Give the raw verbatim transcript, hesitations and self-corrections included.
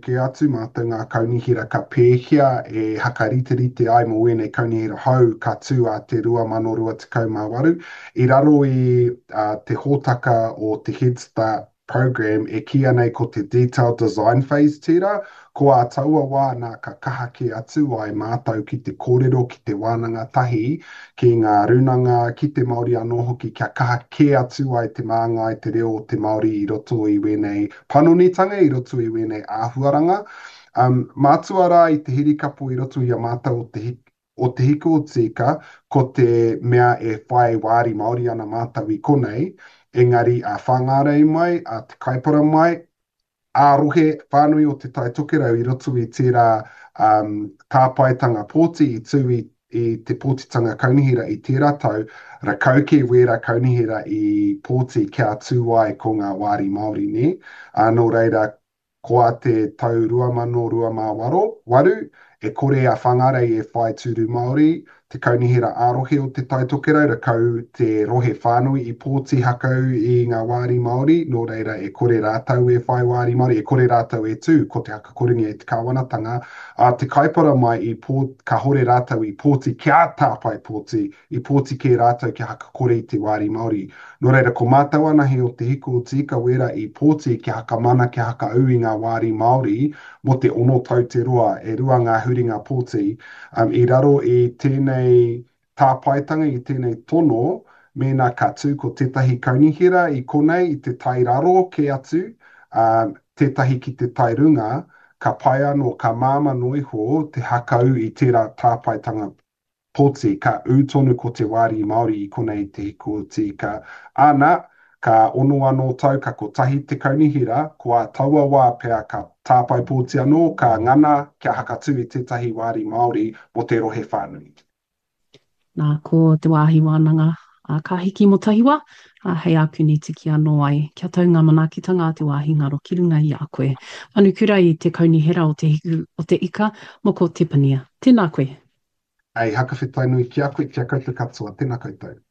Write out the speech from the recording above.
ke atu mā te ngā kaunihira ka pēhia e hakarite rite ai mo wēnei kaunihira hau ka tū a te rua mano rua tekau mā waru. I raro i uh, te hōtaka o te Head Start program e kia nei ko te detailed design phase tira, ko a taua wā nā ka kaha ke atu ai mātou ki te kōrero, ki te wānanga tahi, ki ngā runanga, ki te Māori anō hoki, kia kaha ke atu ai te māngai te reo o te Māori i roto i wēnei panonitanga, i roto i wēnei āhuaranga. Um, mātua rā i te hirikapo i roto i a mātou o te hiki, o te hiku o tika, ko te mea e whai wāri Māori ana mātou i konei, engari a whangārei mai, a te kaipara mai, a rohe whānui o te taitokerau i roto i tērā um, tāpaitanga pōti i tū i, i te pōtitanga kaunihira i tērā tau, rakau ke wera kaunihira i pōti kia tū ai ko ngā wāri Māori ne. Anō reira, ko a te tau rua mano rua mā waro, waru, e kore a whangarei e whai tūru Māori, te kaunihira ārohe o te taitokerau, rakau te rohe whānui i pōti hakau i ngā wāri Māori, nō reira e kore rātau e whai wāri Māori, e kore rātau e tū, ko te hakakoringi e te kāwanatanga, a te kaipara mai i pō, ka hore rātau i pōti kia tāpai pōti, i pōti ke rātau ki hakakore i te wāri Māori. Nō reira, ko mātou ana he o te hiku o tika wera i pōti ki hakamana ki hakau i ngā wāri Māori, mo te ono tau te roa, e rua ngā huringa pōti, um, i raro i tēnei tāpaitanga, i tēnei tono, mēnā ka tū ko tētahi kaunihira i konei, i te tai raro ke atu, um, tētahi ki te tai runga, ka pai anō, ka māma noiho, te hakau i tērā tāpaitanga pōti, ka ūtonu ko te wāri Māori i konei te hiku o tika. Āna, ka ono anō tau, ka kotahi te kaunihira, ko a taua wā pēr ka tāpai pōti anō, ka ngana kia hakatū i tētahi wāri Māori mo te rohe whānui. Nā, ko te wāhi wānanga, a ka hiki mo tahiwa, a hei aku ni tiki anō ai. Kia tau ngā manakitanga te wāhi ngaro ki runga i a koe. Manu kura i te kaunihera o te hiku o te ika, mo ko te pania. Tēnā koe. Ai, haka whetai nui ki a koe, kia koutou katoa, tēnā koutou.